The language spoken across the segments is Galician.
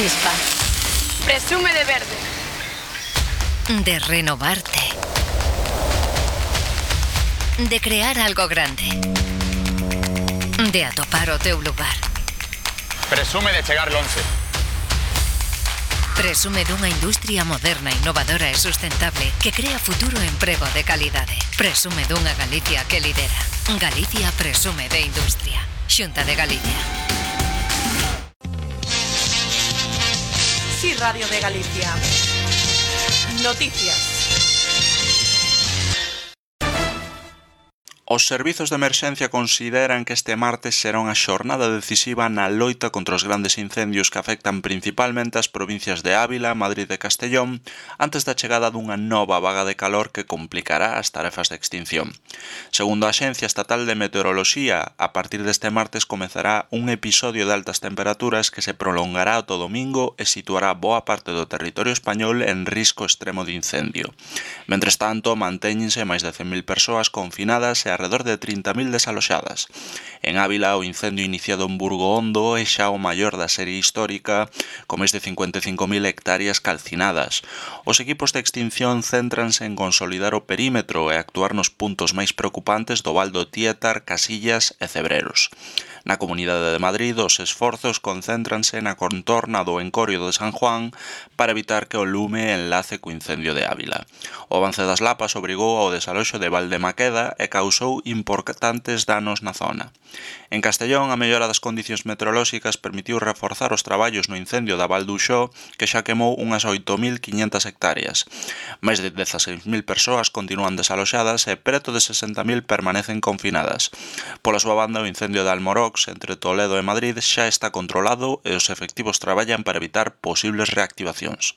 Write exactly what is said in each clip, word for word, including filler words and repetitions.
chispa. Presume de verde. De renovarte. De crear algo grande. De atopar o teu lugar. Presume de chegar longe. Presume dunha industria moderna, innovadora e sustentable que crea futuro e emprego de calidade. Presume dunha Galicia que lidera. Galicia presume de industria. Xunta de Galicia. Sí, Radio de Galicia. Noticias. Os servizos de emerxencia consideran que este martes será unha xornada decisiva na loita contra os grandes incendios que afectan principalmente as provincias de Ávila, Madrid e Castellón antes da chegada dunha nova vaga de calor que complicará as tarefas de extinción. Segundo a Axencia Estatal de Meteoroloxía, a partir deste martes comezará un episodio de altas temperaturas que se prolongará ata o domingo e situará boa parte do territorio español en risco extremo de incendio. Mentres tanto, mantéñense máis de cen mil persoas confinadas e arredor de trinta mil desaloxadas. En Ávila, o incendio iniciado en Burgo Hondo é xa o maior da serie histórica, con máis de cincuenta e cinco mil hectáreas calcinadas. Os equipos de extinción céntranse en consolidar o perímetro e actuar nos puntos máis preocupantes do Val do Tietar, Casillas e Cebreros. Na Comunidade de Madrid, os esforzos concéntranse na contorna do Encorio de San Juan para evitar que o lume enlace co incendio de Ávila. O avance das lapas obrigou ao desaloxo de Valdemaqueda e causou importantes danos na zona. En Castellón, a mellora das condicións meteorolóxicas permitiu reforzar os traballos no incendio da Val do Uxó, que xa quemou unhas oito mil quiñentas hectáreas. Máis de dezaseis mil persoas continúan desaloxadas e preto de sesenta mil permanecen confinadas. Pola súa banda, o incendio de Almorox, entre Toledo e Madrid, xa está controlado e os efectivos traballan para evitar posibles reactivacións.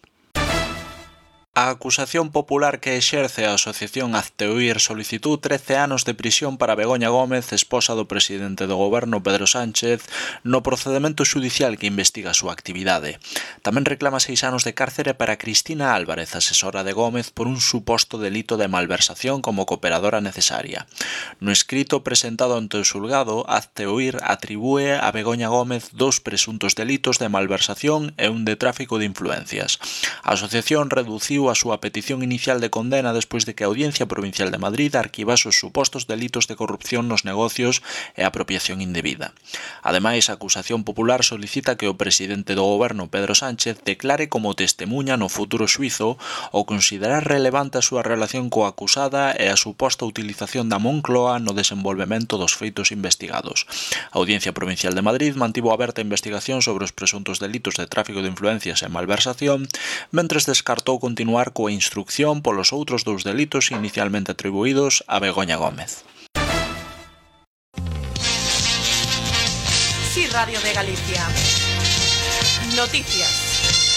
A acusación popular que exerce a Asociación Azteuir solicitou trece anos de prisión para Begoña Gómez, esposa do presidente do goberno Pedro Sánchez, no procedemento xudicial que investiga a súa actividade. Tamén reclama seis anos de cárcere para Cristina Álvarez, asesora de Gómez, por un suposto delito de malversación como cooperadora necesaria. No escrito presentado ante o xulgado, Azteuir atribúe a Begoña Gómez dous presuntos delitos de malversación e un de tráfico de influencias. A asociación reduciu a súa petición inicial de condena despois de que a Audiencia Provincial de Madrid arquivase os supostos delitos de corrupción nos negocios e apropiación indebida. Ademais, a acusación popular solicita que o presidente do goberno Pedro Sánchez declare como testemunha no futuro xuízo ou considerar relevante a súa relación coa acusada e a suposta utilización da Moncloa no desenvolvemento dos feitos investigados. A Audiencia Provincial de Madrid mantivo aberta a investigación sobre os presuntos delitos de tráfico de influencias e malversación, mentres descartou continuar coa instrucción polos outros dous delitos inicialmente atribuídos a Begoña Gómez. Sí, Radio de Galicia. Noticias.